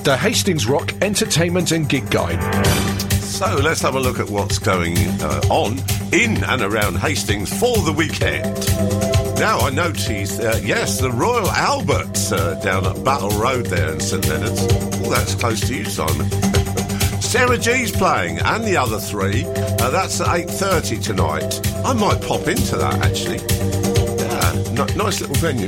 The Hastings Rock Entertainment and Gig Guide. So let's have a look at what's going on in and around Hastings for the weekend. Now, I noticed, the Royal Albert down at Battle Road there in St Leonard's. Oh, that's close to you, Simon. Sarah G's playing, and the other three. That's at 8:30 tonight. I might pop into that, actually. Yeah, nice little venue.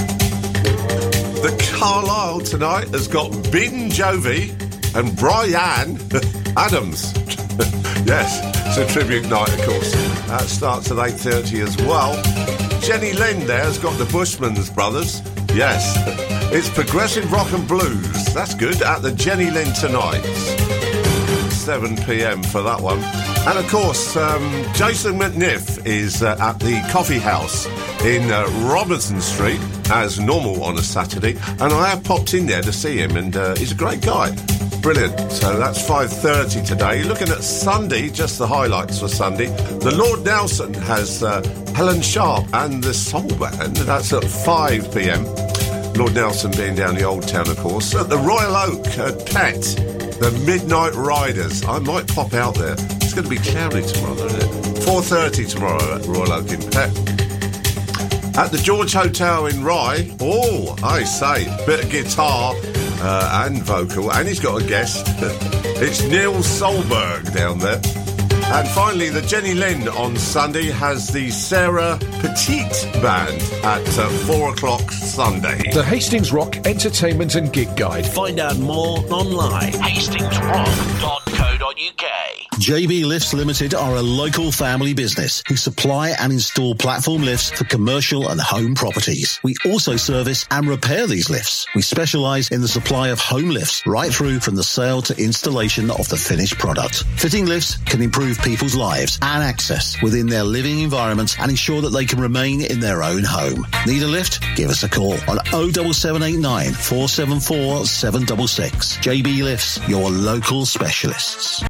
The Carlisle tonight has got Bin Jovi and Brian Adams. Yes, it's a tribute night, of course. That starts at 8:30 as well. Jenny Lind there has got the Bushmans Brothers. Yes, it's progressive rock and blues. That's good, at the Jenny Lind tonight. 7 p.m. for that one. And of course, Jason McNiff is at the Coffee House in Robinson Street as normal on a Saturday, and I have popped in there to see him, and he's a great guy. Brilliant. So that's 5:30 today. Looking at Sunday, just the highlights for Sunday. The Lord Nelson has Helen Sharp and the Soul Band. That's at 5 p.m. Lord Nelson being down the Old Town, of course. At the Royal Oak at Pett, the Midnight Riders. I might pop out there. It's going to be cloudy tomorrow, isn't it? 4:30 tomorrow at Royal Oak in Pett. At the George Hotel in Rye, I say, bit of guitar and vocal, and he's got a guest. It's Neil Solberg down there. And finally, the Jenny Lind on Sunday has the Sarah Petite Band at 4 o'clock Sunday. The Hastings Rock Entertainment and Gig Guide. Find out more online. HastingsRock.co.uk. JB Lifts Limited are a local family business who supply and install platform lifts for commercial and home properties. We also service and repair these lifts. We specialise in the supply of home lifts right through from the sale to installation of the finished product. Fitting lifts can improve people's lives and access within their living environments and ensure that they can remain in their own home. Need a lift? Give us a call on 07789 474 766. JB Lifts, your local specialists.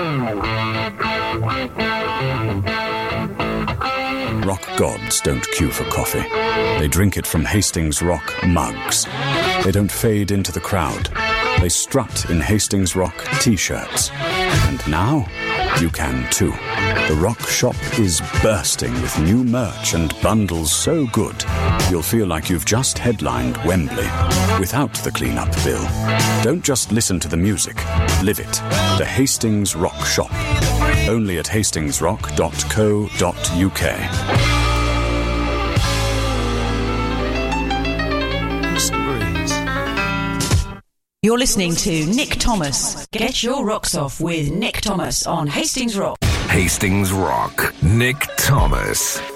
Rock gods don't queue for coffee. They drink it from Hastings Rock mugs. They don't fade into the crowd. They strut in Hastings Rock t-shirts. And now, you can too. The Rock shop is bursting with new merch and bundles so good, you'll feel like you've just headlined Wembley without the clean-up bill. Don't just listen to the music. Live it. The Hastings Rock shop. Only at hastingsrock.co.uk. You're listening to Nick Thomas. Get your rocks off with Nick Thomas on Hastings Rock. Hastings Rock. Nick Thomas.